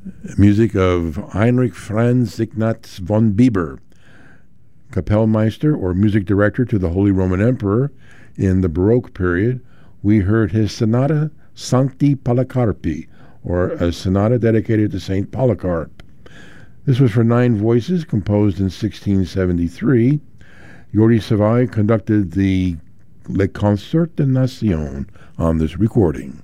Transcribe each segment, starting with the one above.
Music of Heinrich Franz Ignaz von Bieber, Kapellmeister or music director to the Holy Roman Emperor in the Baroque period. We heard his Sonata Sancti Polycarpi, or a sonata dedicated to Saint Polycarp. This was for 9 voices, composed in 1673. Jordi Savall conducted the Le Concert de Nation on this recording.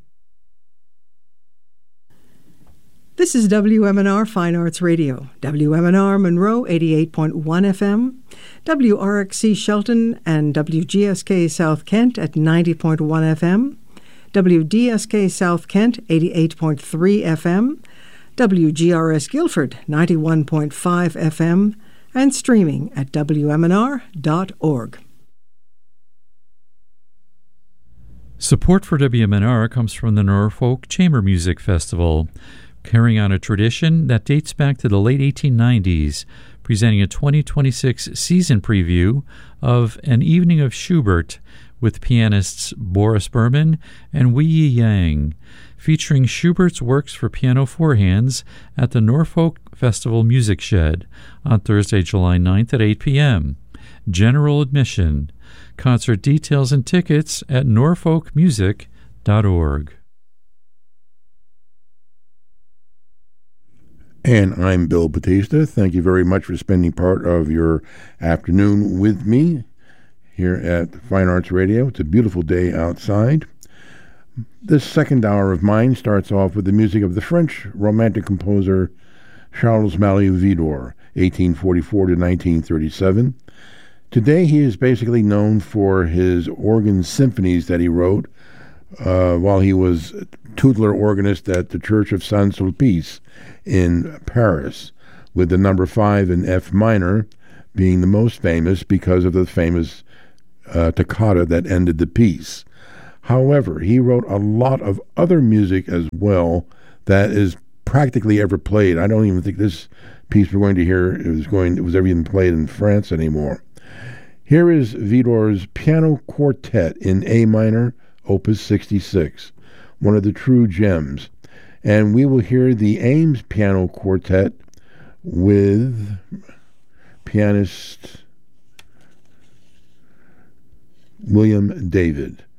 This is WMNR Fine Arts Radio, WMNR Monroe 88.1 FM, WRXC Shelton and WGSK South Kent at 90.1 FM, WDSK South Kent 88.3 FM, WGRS Guilford 91.5 FM, and streaming at WMNR.org. Support for WMNR comes from the Norfolk Chamber Music Festival, carrying on a tradition that dates back to the late 1890s, presenting a 2026 season preview of An Evening of Schubert with pianists Boris Berman and Wei Yi Yang, featuring Schubert's works for piano four hands at the Norfolk Festival Music Shed on Thursday, July 9th at 8 p.m. General admission. Concert details and tickets at norfolkmusic.org. And I'm Bill Batista. Thank you very much for spending part of your afternoon with me here at Fine Arts Radio. It's a beautiful day outside. This second hour of mine starts off with the music of the French Romantic composer Charles-Marie Widor, 1844 to 1937. Today he is basically known for his organ symphonies that he wrote while he was tutelar organist at the Church of Saint-Sulpice in Paris, with the number 5 in F minor being the most famous because of the famous toccata that ended the piece. However, he wrote a lot of other music as well that is practically ever played. I don't even think this piece we're going to hear was ever even played in France anymore. Here is Widor's Piano Quartet in A minor, Opus 66, one of the true gems. And we will hear the Ames Piano Quartet with pianist William David.